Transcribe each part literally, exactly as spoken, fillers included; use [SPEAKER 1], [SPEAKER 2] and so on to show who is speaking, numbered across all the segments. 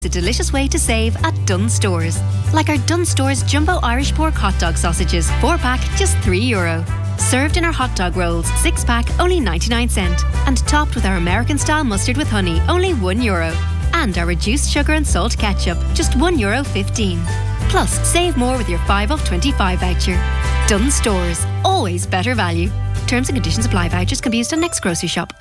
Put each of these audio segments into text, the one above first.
[SPEAKER 1] The delicious way to save at Dunnes Stores. Like our Dunnes Stores Jumbo Irish Pork Hot Dog Sausages, four pack, just three euro. Served in our hot dog rolls, six pack, only ninety-nine cent. And topped with our American style mustard with honey, only one euro. And our reduced sugar and salt ketchup, just one euro fifteen. Plus, save more with your five off twenty-five voucher. Dunnes Stores, always better value. Terms and conditions apply. Vouchers can be used on next grocery shop.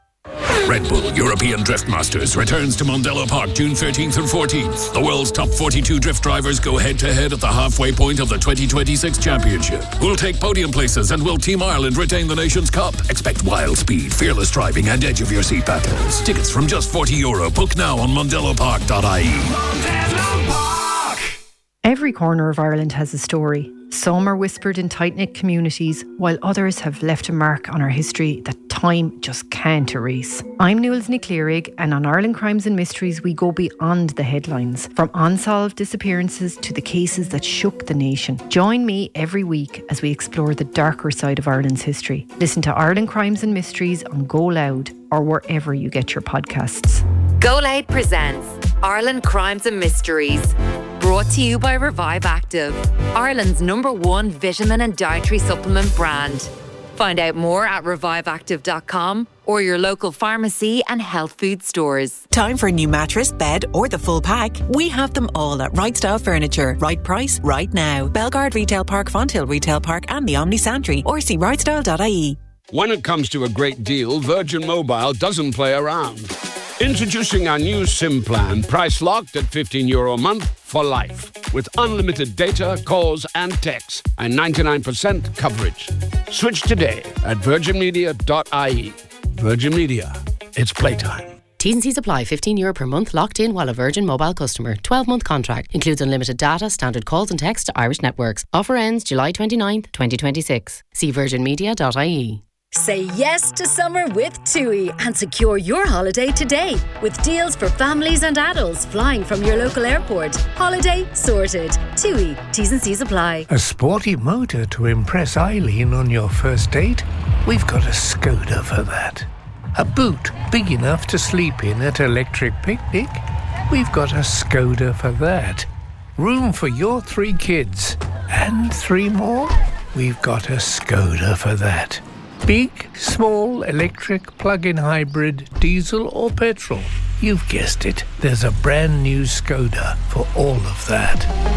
[SPEAKER 2] Red Bull European Drift Masters returns to Mondello Park June thirteenth and fourteenth. The world's top forty-two drift drivers go head-to-head at the halfway point of the twenty twenty-six Championship. Who'll take podium places and will Team Ireland retain the nation's cup? Expect wild speed, fearless driving and edge-of-your-seat battles. Tickets from just forty euro. Book now on mondello park dot I E. Mondello Park!
[SPEAKER 3] Every corner of Ireland has a story. Some are whispered in tight-knit communities, while others have left a mark on our history that time just can't erase. I'm Nuails Ní Chliathraigh, and on Ireland Crimes and Mysteries we go beyond the headlines, from unsolved disappearances to the cases that shook the nation. Join me every week as we explore the darker side of Ireland's history. Listen to Ireland Crimes and Mysteries on Go Loud or wherever you get your podcasts.
[SPEAKER 4] Go Loud presents Ireland Crimes and Mysteries. Brought to you by Revive Active, Ireland's number one vitamin and dietary supplement brand. Find out more at revive active dot com or your local pharmacy and health food stores.
[SPEAKER 5] Time for a new mattress, bed or the full pack? We have them all at Right Style Furniture. Right price, right now. Belgard Retail Park, Fonthill Retail Park and the Omni Santry, or see right style dot I E.
[SPEAKER 6] When it comes to a great deal, Virgin Mobile doesn't play around. Introducing our new SIM plan, price locked at fifteen euro a month for life, with unlimited data, calls and texts, and ninety-nine percent coverage. Switch today at virgin media dot I E. Virgin Media, it's playtime.
[SPEAKER 7] T's and C's apply. fifteen euro per month locked in while a Virgin Mobile customer. twelve month contract. Includes unlimited data, standard calls and text to Irish networks. Offer ends July twenty-ninth, twenty twenty-six. See virgin media dot I E.
[SPEAKER 8] Say yes to summer with TUI and secure your holiday today with deals for families and adults flying from your local airport. Holiday sorted. TUI. T's and C's apply.
[SPEAKER 9] A sporty motor to impress Eileen on your first date? We've got a Skoda for that. A boot big enough to sleep in at Electric Picnic? We've got a Skoda for that. Room for your three kids and three more? We've got a Skoda for that. Big, small, electric, plug-in hybrid, diesel or petrol. You've guessed it. There's a brand new Skoda for all of that.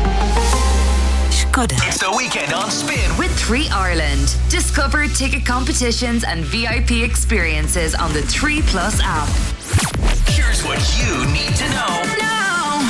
[SPEAKER 5] Skoda.
[SPEAKER 10] It's the weekend on Spin
[SPEAKER 4] With three Ireland. Discover ticket competitions and V I P experiences on the three Plus app.
[SPEAKER 10] Here's what you need to know
[SPEAKER 4] now.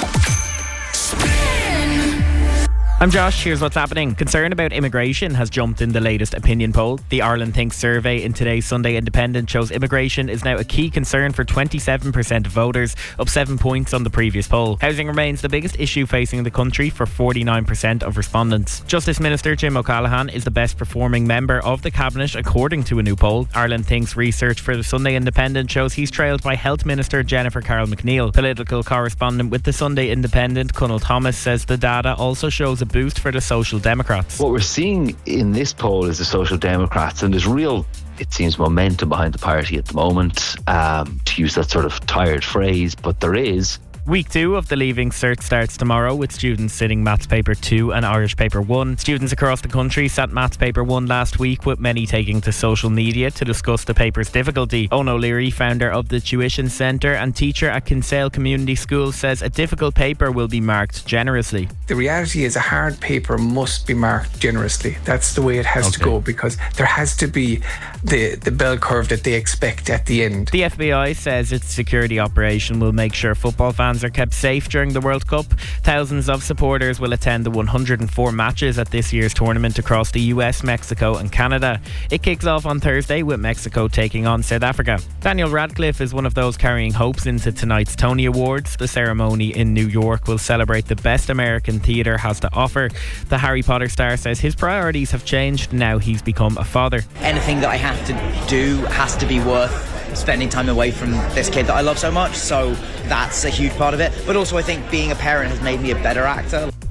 [SPEAKER 10] Spin.
[SPEAKER 11] I'm Josh, here's what's happening. Concern about immigration has jumped in the latest opinion poll. The Ireland Thinks survey in today's Sunday Independent shows immigration is now a key concern for twenty-seven percent of voters, up seven points on the previous poll. Housing remains the biggest issue facing the country for forty-nine percent of respondents. Justice Minister Jim O'Callaghan is the best performing member of the Cabinet according to a new poll. Ireland Thinks research for the Sunday Independent shows he's trailed by Health Minister Jennifer Carroll McNeil. Political correspondent with the Sunday Independent, Conal Thomas, says the data also shows a boost for the Social Democrats.
[SPEAKER 12] What we're seeing in this poll is the Social Democrats, and there's real, it seems, momentum behind the party at the moment, um, to use that sort of tired phrase, but there is.
[SPEAKER 11] Week two of the Leaving Cert starts tomorrow with students sitting Maths Paper two and Irish Paper one. Students across the country sat Maths Paper one last week, with many taking to social media to discuss the paper's difficulty. Owen O'Leary, founder of the Tuition Centre and teacher at Kinsale Community School, says a difficult paper will be marked generously.
[SPEAKER 13] The reality is a hard paper must be marked generously. That's the way it has okay. to go, because there has to be the, the bell curve that they expect at the end.
[SPEAKER 11] The F B I says its security operation will make sure football fans are kept safe during the World Cup. Thousands of supporters will attend the one hundred four matches at this year's tournament across the U S, Mexico and Canada. It kicks off on Thursday with Mexico taking on South Africa. Daniel Radcliffe is one of those carrying hopes into tonight's Tony Awards. The ceremony in New York will celebrate the best American theatre has to offer. The Harry Potter star says his priorities have changed now he's become a father.
[SPEAKER 14] Anything that I have to do has to be worth spending time away from this kid that I love so much, so that's a huge part of it. But also I think being a parent has made me a better actor.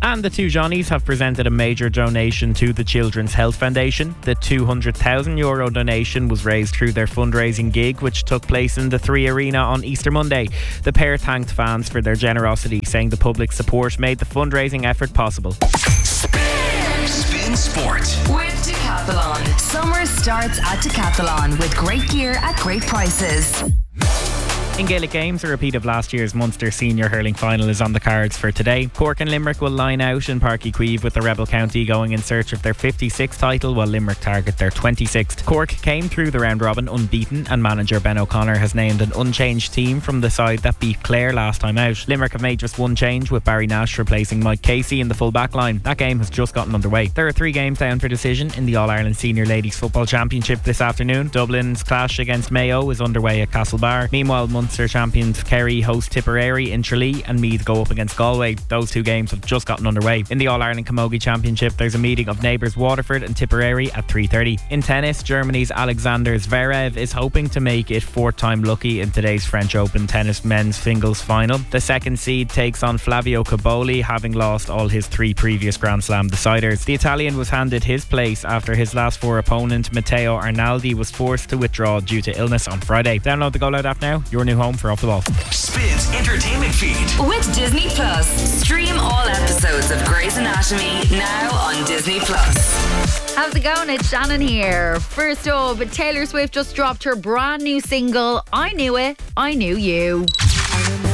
[SPEAKER 11] And the two Johnnies have presented a major donation to the Children's Health Foundation. The two hundred thousand euro donation was raised through their fundraising gig, which took place in the Three Arena on Easter Monday. The pair thanked fans for their generosity, saying the public support made the fundraising effort possible.
[SPEAKER 10] Spin Sport
[SPEAKER 15] with Decathlon. Summer starts at Decathlon with great gear at great prices.
[SPEAKER 11] In Gaelic games, a repeat of last year's Munster Senior Hurling Final is on the cards for today. Cork and Limerick will line out in Páirc Uí Chaoimh, with the Rebel County going in search of their fifty-sixth title, while Limerick target their twenty-sixth. Cork came through the round robin unbeaten, and manager Ben O'Connor has named an unchanged team from the side that beat Clare last time out. Limerick have made just one change, with Barry Nash replacing Mike Casey in the full back line. That game has just gotten underway. There are three games down for decision in the All-Ireland Senior Ladies Football Championship this afternoon. Dublin's clash against Mayo is underway at Castlebar. Meanwhile, Munster champions Kerry host Tipperary in Tralee, and Meath go up against Galway. Those two games have just gotten underway. In the All-Ireland Camogie Championship, there's a meeting of neighbours Waterford and Tipperary at three thirty. In tennis, Germany's Alexander Zverev is hoping to make it fourth time lucky in today's French Open tennis men's singles final. The second seed takes on Flavio Cobolli, having lost all his three previous Grand Slam deciders. The Italian was handed his place after his last four opponent, Matteo Arnaldi, was forced to withdraw due to illness on Friday. Download the Go Loud app now, your new home for Off the Ball.
[SPEAKER 10] Spins entertainment feed
[SPEAKER 15] with Disney Plus. Stream all episodes of Grey's Anatomy now on Disney Plus.
[SPEAKER 16] How's it going? It's Shannon here. First up, Taylor Swift just dropped her brand new single, I Knew It, I Knew You.